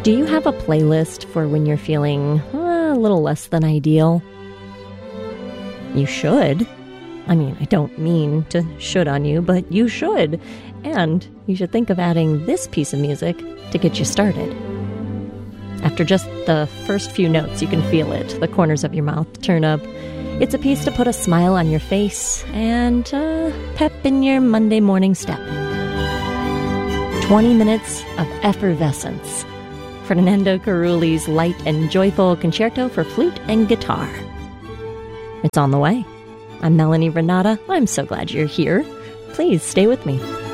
Do you have a playlist for when you're feeling a little less than ideal? You should. I mean, I don't mean to should on you, but you should. And you should think of adding this piece of music to get you started. After just the first few notes, you can feel it. The corners of your mouth turn up. It's a piece to put a smile on your face and pep in your Monday morning step. 20 minutes of effervescence. Fernando Carulli's light and joyful concerto for flute and guitar. It's on the way. I'm Melanie Renata. I'm so glad you're here. Please stay with me.